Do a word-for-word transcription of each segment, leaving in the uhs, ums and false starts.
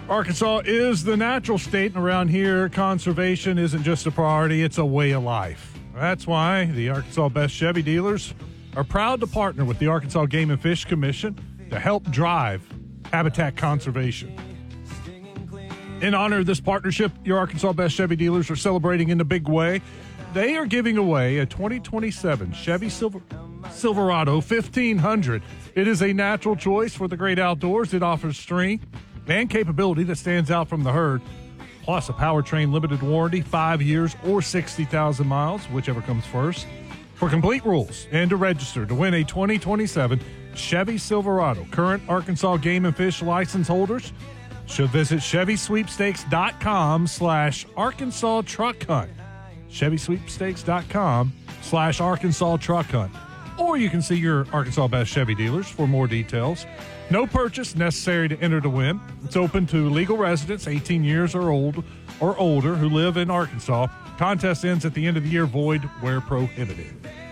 Arkansas is the natural state, and around here, conservation isn't just a priority, it's a way of life. That's why the Arkansas Best Chevy dealers are proud to partner with the Arkansas Game and Fish Commission to help drive habitat conservation. In honor of this partnership, your Arkansas Best Chevy dealers are celebrating in a big way. They are giving away a twenty twenty-seven Chevy Silver, Silverado fifteen hundred. It is a natural choice for the great outdoors. It offers strength and capability that stands out from the herd, plus a powertrain limited warranty, five years or sixty thousand miles, whichever comes first. For complete rules and to register to win a twenty twenty-seven Chevy Silverado, current Arkansas Game and Fish license holders should visit Chevy Sweepstakes dot com slash Arkansas Truck Hunt. Chevy Sweepstakes dot com slash Arkansas Truck Hunt. Or you can see your Arkansas Best Chevy dealers for more details. No purchase necessary to enter to win. It's open to legal residents eighteen years or old or older who live in Arkansas. Contest ends at the end of the year, void where prohibited.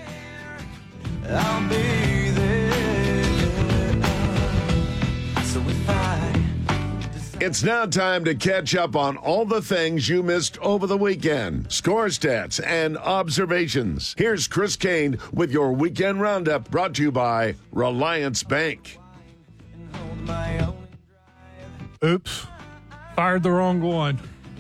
I'll be there. So if I... It's now time to catch up on all the things you missed over the weekend. Score stats and observations. Here's Chris Kane with your weekend roundup, brought to you by Reliance Bank. Oops. Fired the wrong one.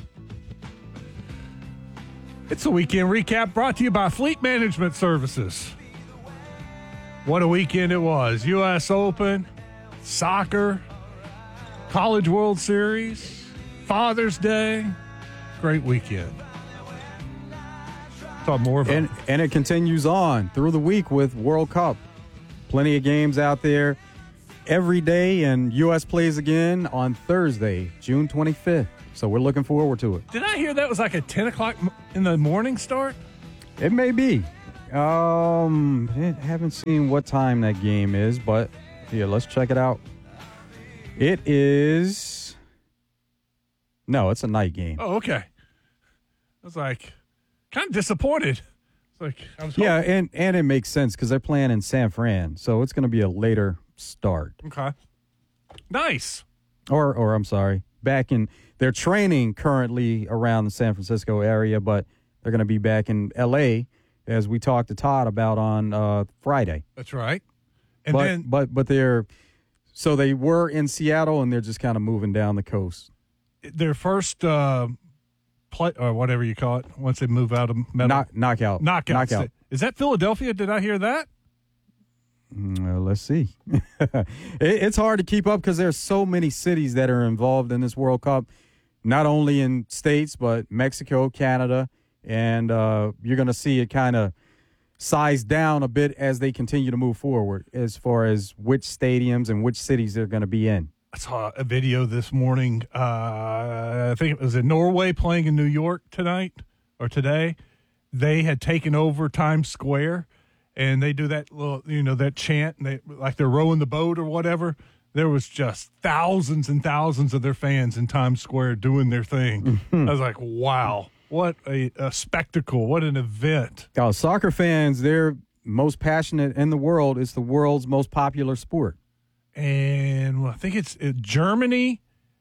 It's a weekend recap brought to you by Fleet Management Services. What a weekend it was. U S Open, soccer, College World Series, Father's Day. Great weekend. Talk more about and, and it continues on through the week with World Cup. Plenty of games out there every day, and U S plays again on Thursday, June twenty-fifth. So we're looking forward to it. Did I hear that was like a ten o'clock in the morning start? It may be. Um, I haven't seen what time that game is, but here, let's check it out. It is. No, it's a night game. Oh, okay. I was like, kind of disappointed. It's like, I was yeah, hoping. and, and it makes sense because they're playing in San Fran, so it's going to be a later start. Okay. Nice. Or, or I'm sorry, back in. They're training currently around the San Francisco area, but they're going to be back in L A as we talked to Todd about on uh, Friday. That's right. And but, then, but but they're so they were in Seattle and they're just kind of moving down the coast. Their first uh, play or whatever you call it once they move out of metal. Knock, knockout. knockout. Knockout. Is that Philadelphia? Did I hear that? Well, let's see. it, it's hard to keep up because there's so many cities that are involved in this World Cup, not only in states, but Mexico, Canada, and uh, you're going to see it kind of size down a bit as they continue to move forward as far as which stadiums and which cities they're going to be in. I saw a video this morning. Uh, I think it was in Norway playing in New York tonight or today. They had taken over Times Square. And they do that little, you know, that chant, and they, like they're rowing the boat or whatever. There was just thousands and thousands of their fans in Times Square doing their thing. Mm-hmm. I was like, wow, what a, a spectacle. What an event. Oh, soccer fans, they're most passionate in the world. It's the world's most popular sport. And well, I think it's uh, Germany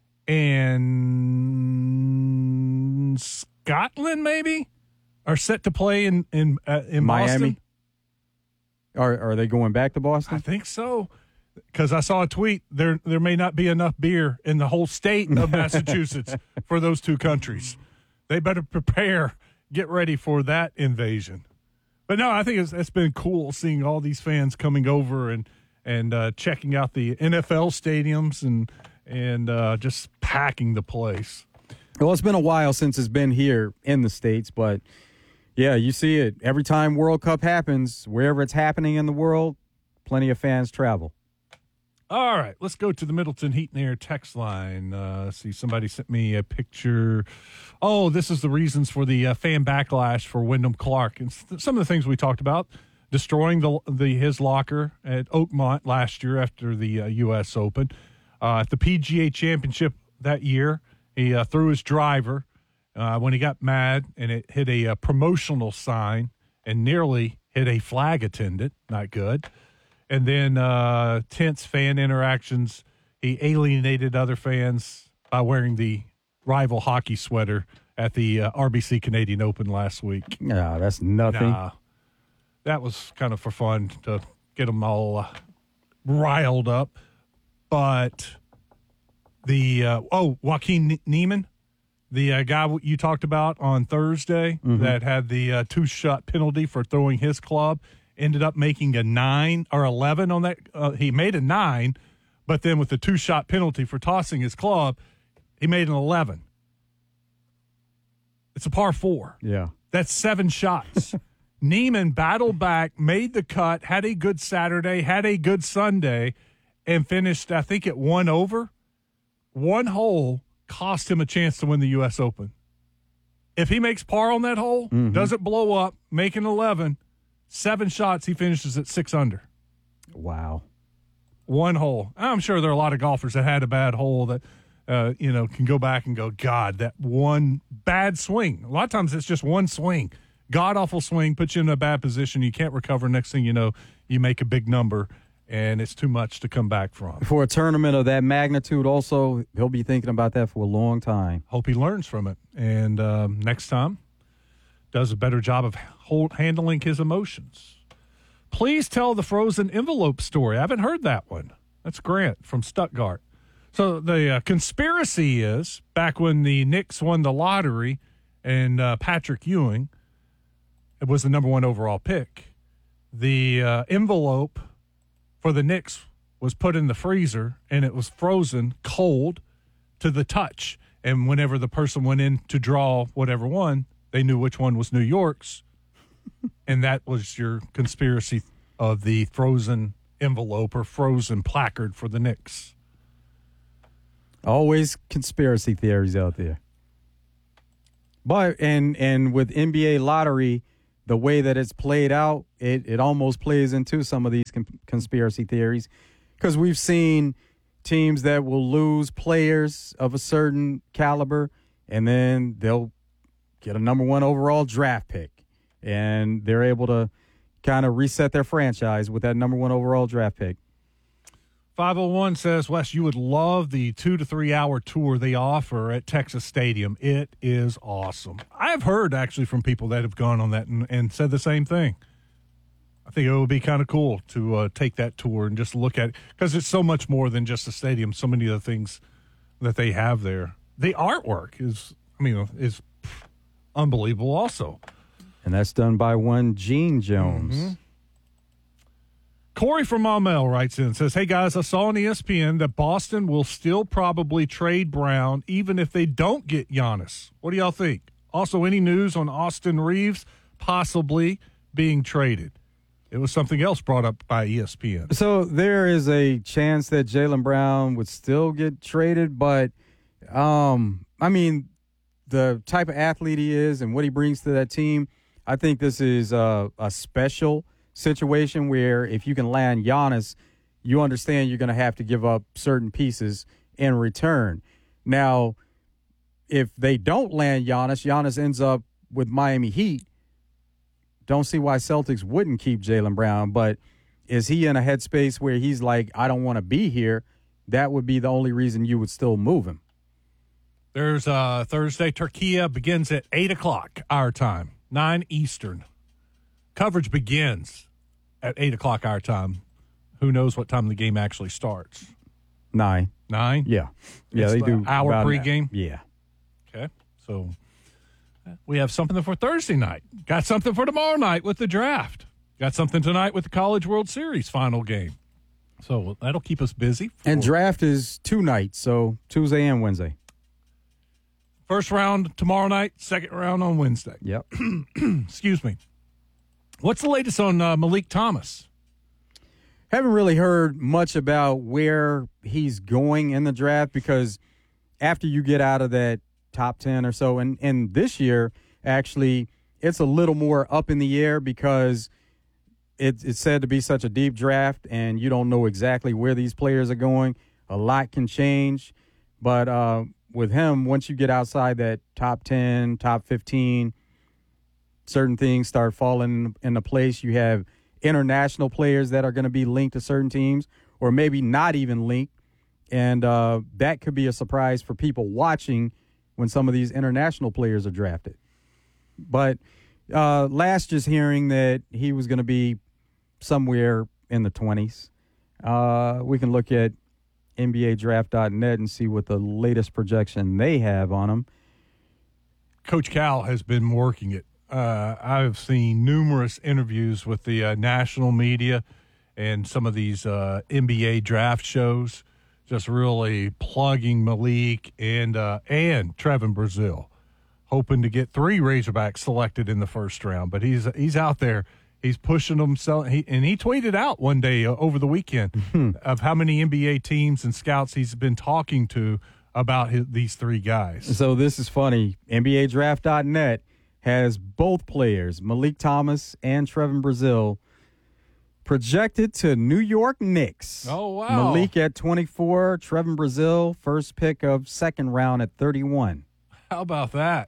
and Scotland maybe are set to play in, in, uh, in Miami. Boston. Are are they going back to Boston? I think so, because I saw a tweet. There there may not be enough beer in the whole state of Massachusetts for those two countries. They better prepare, get ready for that invasion. But no, I think it's, it's been cool seeing all these fans coming over and and uh, checking out the N F L stadiums and and uh, just packing the place. Well, it's been a while since it's been here in the States, but. Yeah, you see it. Every time World Cup happens, wherever it's happening in the world, plenty of fans travel. All right, let's go to the Middleton Heat and Air text line. Uh, see, somebody sent me a picture. Oh, this is the reasons for the uh, fan backlash for Wyndham Clark. And some of the things we talked about, destroying the, the his locker at Oakmont last year after the uh, U S Open. Uh, at the P G A Championship that year, he uh, threw his driver. Uh, when he got mad and it hit a, a promotional sign and nearly hit a flag attendant. Not good. And then uh, tense fan interactions. He alienated other fans by wearing the rival hockey sweater at the uh, R B C Canadian Open last week. Yeah, that's nothing. Nah, that was kind of for fun to get them all uh, riled up. But the, uh, oh, Joaquin Neiman, the uh, guy you talked about on Thursday Mm-hmm. that had the uh, two-shot penalty for throwing his club, ended up making a nine or eleven on that. Uh, he made a nine, but then with the two-shot penalty for tossing his club, he made an eleven. It's a par four. Yeah. That's seven shots. Neiman battled back, made the cut, had a good Saturday, had a good Sunday, and finished, I think, at one over. One hole cost him a chance to win the U S Open. If he makes par on that hole, Mm-hmm. doesn't blow up, make an eleven, seven shots, he finishes at six under. Wow. One hole. I'm sure there are a lot of golfers that had a bad hole that, uh, you know, can go back and go, God, that one bad swing. A lot of times it's just one swing. God-awful swing, puts you in a bad position. You can't recover. Next thing you know, you make a big number, and it's too much to come back from. For a tournament of that magnitude, also, he'll be thinking about that for a long time. Hope he learns from it. And um, next time, does a better job of hold, handling his emotions. Please tell the frozen envelope story. I haven't heard that one. That's Grant from Stuttgart. So the uh, conspiracy is, back when the Knicks won the lottery and uh, Patrick Ewing it was the number one overall pick, the uh, envelope for the Knicks was put in the freezer, and it was frozen cold to the touch. And whenever the person went in to draw whatever one, they knew which one was New York's. And that was your conspiracy of the frozen envelope or frozen placard for the Knicks. Always conspiracy theories out there. But and and with N B A lottery, the way that it's played out, it, it almost plays into some of these con- conspiracy theories, because we've seen teams that will lose players of a certain caliber, and then they'll get a number one overall draft pick, and they're able to kind of reset their franchise with that number one overall draft pick. five oh one says, Wes, you would love the two to three hour tour they offer at Texas Stadium. It is awesome. I've heard actually from people that have gone on that and, and said the same thing. I think it would be kind of cool to uh, take that tour and just look at it, because it's so much more than just the stadium. So many of the things that they have there. The artwork is, I mean, is unbelievable also. And that's done by one Gene Jones. Mm-hmm. Corey from Maumelle writes in and says, hey, guys, I saw on E S P N that Boston will still probably trade Brown even if they don't get Giannis. What do y'all think? Also, any news on Austin Reeves possibly being traded? It was something else brought up by E S P N. So there is a chance that Jaylen Brown would still get traded, but, um, I mean, the type of athlete he is and what he brings to that team, I think this is a, a special situation where if you can land Giannis, you understand you're going to have to give up certain pieces in return. Now, if they don't land Giannis, Giannis ends up with Miami Heat. Don't see why Celtics wouldn't keep Jaylen Brown, but is he in a headspace where he's like, I don't want to be here? That would be the only reason you would still move him. There's uh, Thursday. Turkey begins at eight o'clock our time, nine Eastern. Coverage begins at eight o'clock our time. Who knows what time the game actually starts? Nine. Nine? Yeah. Yeah, It's they the do. hour about an- pregame? Yeah. Okay. So we have something for Thursday night. Got something for tomorrow night with the draft. Got something tonight with the College World Series final game. So that'll keep us busy. And draft is two nights, so Tuesday and Wednesday. First round tomorrow night, second round on Wednesday. Yep. Excuse me. What's the latest on uh, Malik Thomas? Haven't really heard much about where he's going in the draft, because after you get out of that top ten or so, and, and this year, actually, it's a little more up in the air because it, it's said to be such a deep draft, and you don't know exactly where these players are going. A lot can change. But uh, with him, once you get outside that top ten, top fifteen, certain things start falling into place. You have international players that are going to be linked to certain teams, or maybe not even linked, And uh, that could be a surprise for people watching when some of these international players are drafted. But uh, last just hearing that he was going to be somewhere in the twenties. Uh, we can look at N B A draft dot net and see what the latest projection they have on him. Coach Cal has been working it. Uh, I've seen numerous interviews with the uh, national media and some of these uh, N B A draft shows, just really plugging Malik and uh, and Trevin Brazile, hoping to get three Razorbacks selected in the first round. But he's he's out there. He's pushing himself. He, and he tweeted out one day uh, over the weekend of how many N B A teams and scouts he's been talking to about his, these three guys. So this is funny. N B A draft dot net has both players, Malik Thomas and Trevin Brazile, projected to New York Knicks. Oh, wow. Malik at twenty-four, Trevin Brazile, first pick of second round at thirty-one. How about that?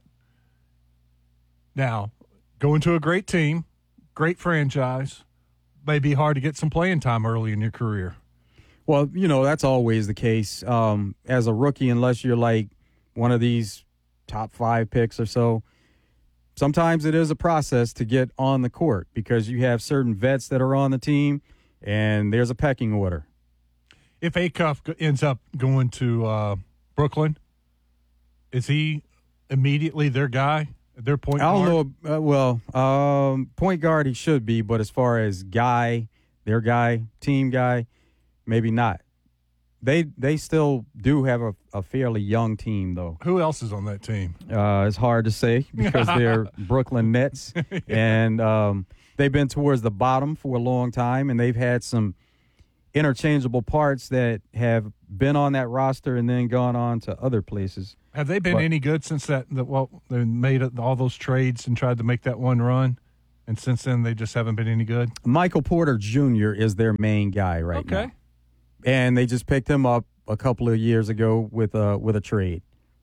Now, going to a great team, great franchise, may be hard to get some playing time early in your career. Well, you know, that's always the case. Um, as a rookie, unless you're like one of these top five picks or so, sometimes it is a process to get on the court because you have certain vets that are on the team, and there's a pecking order. If Acuff ends up going to uh, Brooklyn, is he immediately their guy, their point I guard? don't know. Uh, well, um, point guard he should be, but as far as guy, their guy, team guy, maybe not. They they still do have a, a fairly young team, though. Who else is on that team? Uh, it's hard to say because they're Brooklyn Nets, yeah. and um, they've been towards the bottom for a long time, and they've had some interchangeable parts that have been on that roster and then gone on to other places. Have they been but, any good since that? that well, they made all those trades and tried to make that one run, and since then they just haven't been any good. Michael Porter Junior is their main guy right okay. now. And they just picked him up a couple of years ago with a with a trade.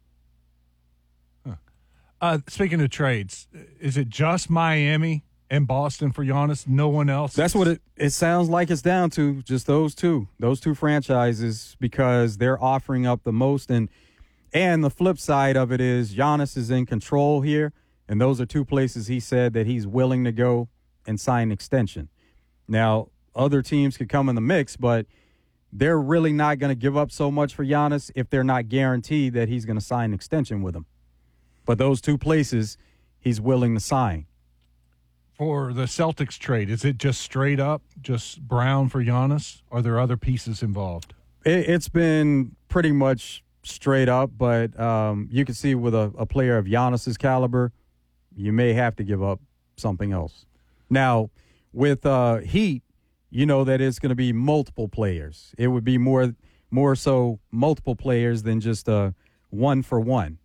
Huh. Uh, speaking of trades, is it just Miami and Boston for Giannis? No one else? That's what it, it sounds like it's down to, just those two, those two franchises, because they're offering up the most. And and the flip side of it is Giannis is in control here, and those are two places he said that he's willing to go and sign an extension. Now, other teams could come in the mix, but they're really not going to give up so much for Giannis if they're not guaranteed that he's going to sign an extension with them. But those two places, he's willing to sign. For the Celtics trade, is it just straight up, just Brown for Giannis? Or are there other pieces involved? It, it's been pretty much straight up, but um, you can see with a, a player of Giannis's caliber, you may have to give up something else. Now, with uh, Heat, you know that it's going to be multiple players. It would be more more so multiple players than just uh, one for one.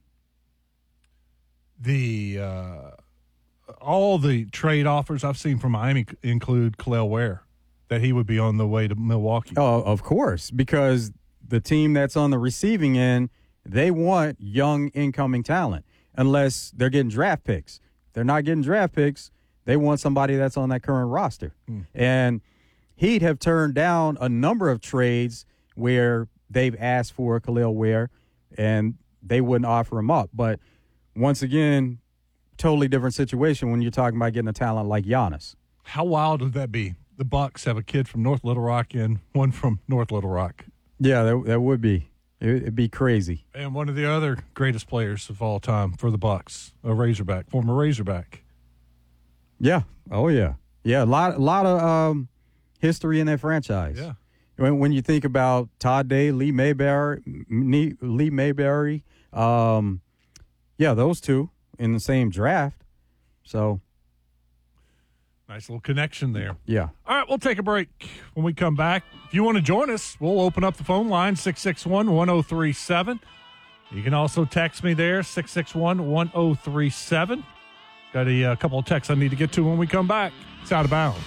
The uh, all the trade offers I've seen from Miami include Kel'el Ware, that he would be on the way to Milwaukee. Oh, of course, because the team that's on the receiving end, they want young incoming talent unless they're getting draft picks. If they're not getting draft picks, they want somebody that's on that current roster. Mm. And Heat have turned down a number of trades where they've asked for Kel'el Ware, and they wouldn't offer him up. But once again, totally different situation when you're talking about getting a talent like Giannis. How wild would that be? The Bucks have a kid from North Little Rock and one from North Little Rock. Yeah, that, that would be. It, it'd be crazy. And one of the other greatest players of all time for the Bucks, a Razorback, former Razorback. Yeah. Oh, yeah. Yeah, a lot, a lot of um, – history in that franchise. Yeah. When, when you think about Todd Day, Lee Mayberry, Lee Mayberry, um, yeah, those two in the same draft. So, nice little connection there. Yeah. All right, we'll take a break. When we come back, if you want to join us, we'll open up the phone line, six six one, one oh three seven. You can also text me there, six six one, one oh three seven. Got a, a couple of texts I need to get to when we come back. It's Out of Bounds.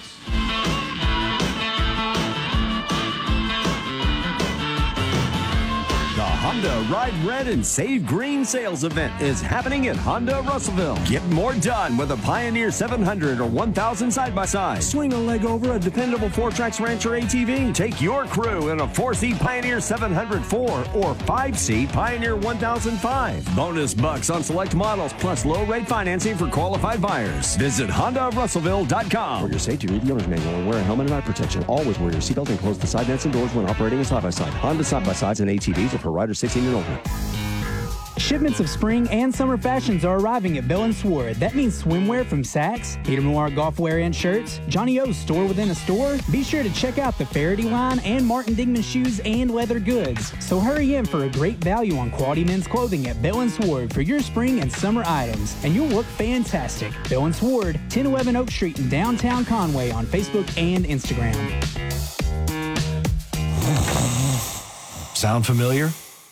Honda Ride Red and Save Green sales event is happening at Honda Russellville. Get more done with a Pioneer seven hundred or one thousand side-by-side. Swing a leg over a dependable four-Trax Rancher A T V. Take your crew in a four-seat Pioneer seven hundred four or five-seat Pioneer one thousand five. Bonus bucks on select models plus low-rate financing for qualified buyers. Visit Honda Russellville dot com. For your safety, read the owner's manual and wear a helmet and eye protection. Always wear your seatbelt and close the side nets and doors when operating a side-by-side. Honda side-by-sides and A T Vs are for riders sixteen and older. Shipments of spring and summer fashions are arriving at Bill and Sword. That means swimwear from Saks, Peter Millar golf wear and shirts, Johnny O's store within a store. Be sure to check out the Faraday line and Martin Dingman shoes and leather goods. So hurry in for a great value on quality men's clothing at Bill and Sword for your spring and summer items, and you'll look fantastic. Bill and Sword, ten eleven Oak Street in downtown Conway on Facebook and Instagram. Sound familiar?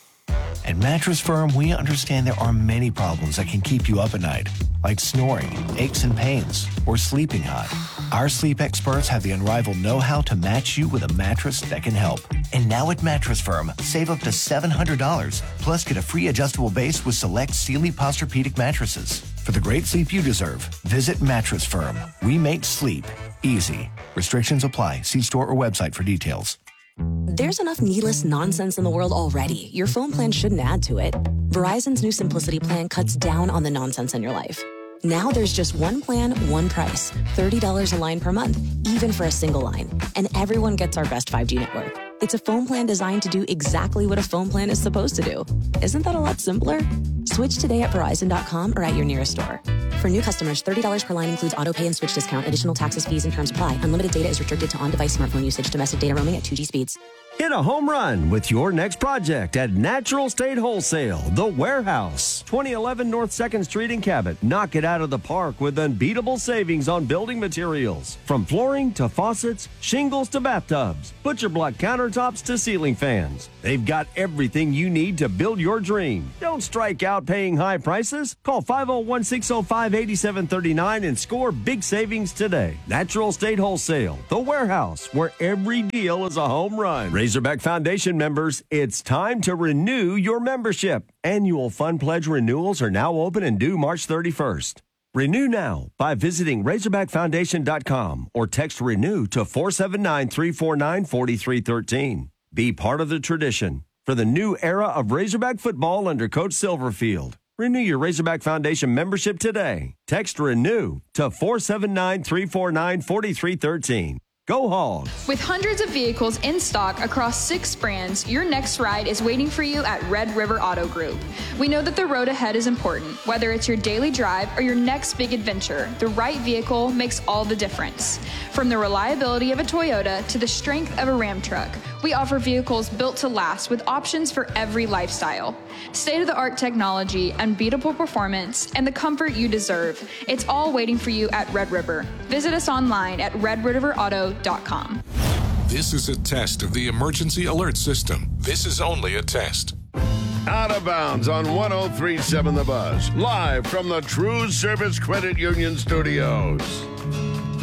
At Mattress Firm, we understand there are many problems that can keep you up at night, like snoring, aches and pains, or sleeping hot. Our sleep experts have the unrivaled know-how to match you with a mattress that can help. And now at Mattress Firm, save up to seven hundred dollars, plus get a free adjustable base with select Sealy Posturepedic mattresses. For the great sleep you deserve, visit Mattress Firm. We make sleep easy. Restrictions apply. See store or website for details. There's enough needless nonsense in the world already. Your phone plan shouldn't add to it. Verizon's new Simplicity plan cuts down on the nonsense in your life. Now there's just one plan, one price. thirty dollars a line per month, even for a single line. And everyone gets our best five G network. It's a phone plan designed to do exactly what a phone plan is supposed to do. Isn't that a lot simpler? Switch today at Verizon dot com or at your nearest store. For new customers, thirty dollars per line includes auto pay and switch discount. Additional taxes, fees, and terms apply. Unlimited data is restricted to on-device smartphone usage. Domestic data roaming at two G speeds. Hit a home run with your next project at Natural State Wholesale, The Warehouse, twenty eleven North second Street in Cabot. Knock it out of the park with unbeatable savings on building materials. From flooring to faucets, shingles to bathtubs, butcher block countertops to ceiling fans. They've got everything you need to build your dream. Don't strike out paying high prices. Call five oh one, six oh five, eight seven three nine and score big savings today. Natural State Wholesale, The Warehouse, where every deal is a home run. Razorback Foundation members, it's time to renew your membership. Annual Fund Pledge renewals are now open and due March thirty-first. Renew now by visiting Razorback Foundation dot com or text RENEW to four seven nine, three four nine, four three one three. Be part of the tradition for the new era of Razorback football under Coach Silverfield. Renew your Razorback Foundation membership today. Text RENEW to four seven nine, three four nine, four three one three. Go Hogs! With hundreds of vehicles in stock across six brands, your next ride is waiting for you at Red River Auto Group. We know that the road ahead is important. Whether it's your daily drive or your next big adventure, the right vehicle makes all the difference. From the reliability of a Toyota to the strength of a Ram truck, we offer vehicles built to last with options for every lifestyle. State-of-the-art technology, unbeatable performance, and the comfort you deserve. It's all waiting for you at Red River. Visit us online at red river auto dot com. This is a test of the emergency alert system. This is only a test. Out of Bounds on one oh three point seven The Buzz. Live from the True Service Credit Union Studios.